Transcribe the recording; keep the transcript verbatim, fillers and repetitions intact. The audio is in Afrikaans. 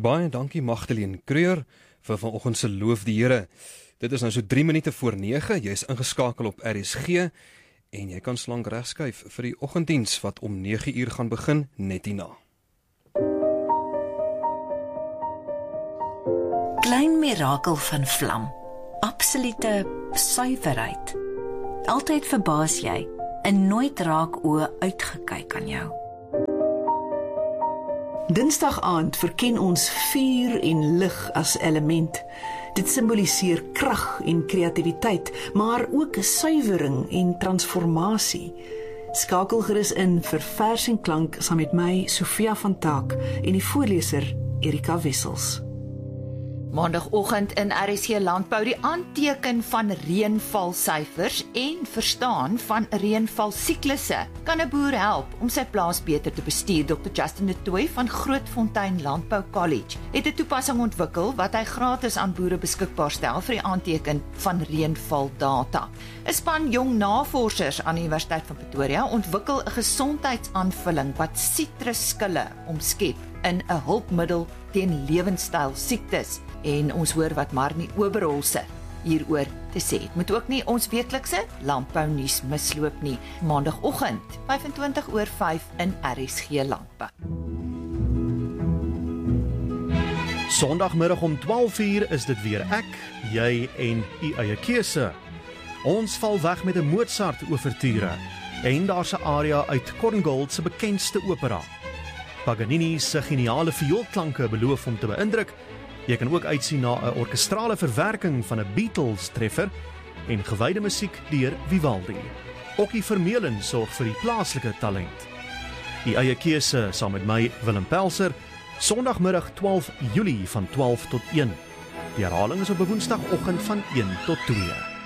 Baie dankie Magdalene Kreur vir vanoggend se loof die Here. Dit is nou so drie minute voor nege, jy is ingeskakel op R S G en jy kan slank regskuif vir die oggenddiens wat om nege uur gaan begin net hierna. Klein mirakel van vlam, absolute suiwerheid. Altyd verbaas jy en nooit raak oë uitgekyk aan jou. Dinsdag aand verken ons vuur en lig as element. Dit simboliseer krag en kreatiwiteit, maar ook suiwering en transformasie. Skakel gerus in vir vers en klank saam met my, Sofia van Taak, en die voorleser Erika Wessels. Maandagoggend in R S G Landbou die aanteken van reënvalsyfers en verstaan van reënvalsiklusse kan 'n boer help om sy plaas beter te bestuur. Dokter Justin de Tooy van Grootfontein Landbou College het 'n toepassing ontwikkel wat hy gratis aan boere beskikbaar stel vir die aanteken van reënvaldata. 'n Span jong navorsers aan die Universiteit van Pretoria ontwikkel 'n gesondheidsaanvulling wat sitrusskille omskep in 'n hulpmiddel teen lewenstyl siektes. En ons hoor wat Marnie Oberholse hieroor te sê. Het moet ook nie ons weeklikse landbou nuus misloop nie. Maandagoggend, vyfentwintig oor vyf in R S G Landbou. Sondagmiddag om twaalf uur is dit weer ek, jy en u eie keuse. Ons val weg met 'n Mozart ouverture en daar's 'n aria uit Korngold se bekendste opera. Paganini se geniale vioolklanke beloof om te beïndruk. Jy kan ook uitsien na 'n orkestrale verwerking van 'n Beatles treffer en gewyde musiek deur Vivaldi. Okkie Vermeulen sorg vir die plaaslike talent. Die eie keuse saam met my Willem Pelser, Sondagmiddag twaalf Julie van twaalf tot een. Die herhaling is op 'n Woensdagoggend van een tot twee.